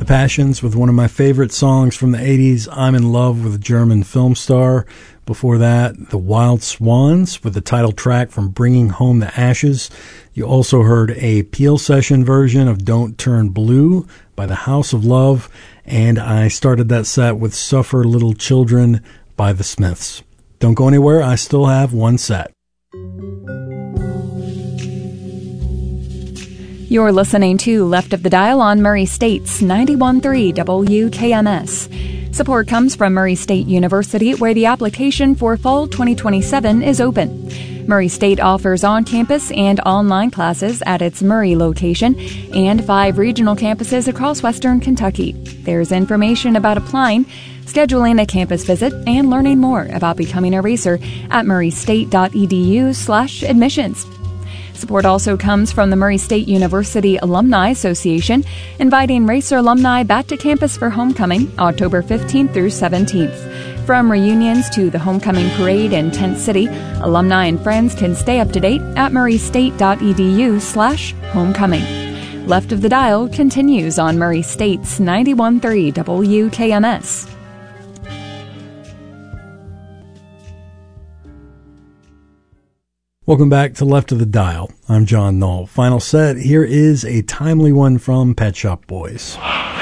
Passions with one of my favorite songs from the 80s, I'm in Love with a German film star. Before that, The Wild Swans with the title track from Bringing Home the Ashes. You also heard a Peel Session version of Don't Turn Blue by the House of Love. And I started that set with Suffer Little Children by the Smiths. Don't go anywhere, I still have one set. You're listening to Left of the Dial on Murray State's 91.3 WKMS. Support comes from Murray State University, where the application for fall 2027 is open. Murray State offers on-campus and online classes at its Murray location and 5 regional campuses across western Kentucky. There's information about applying, scheduling a campus visit, and learning more about becoming a racer at murraystate.edu/admissions. Support also comes from the Murray State University Alumni Association, inviting Racer alumni back to campus for homecoming October 15th through 17th. From reunions to the homecoming parade in Tent City, alumni and friends can stay up to date at murraystate.edu/homecoming. Left of the Dial continues on Murray State's 91.3 WKMS. Welcome back to Left of the Dial. I'm John Knoll. Final set, here is a timely one from Pet Shop Boys.